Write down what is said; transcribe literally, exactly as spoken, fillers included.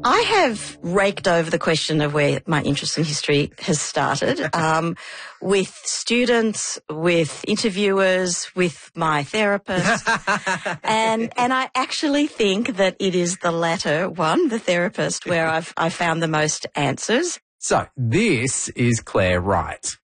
I have raked over the question of where my interest in history has started, um, with students, with interviewers, with my therapist, and and I actually think that it is the latter one, the therapist, where I've I found the most answers. So this is Claire Wright.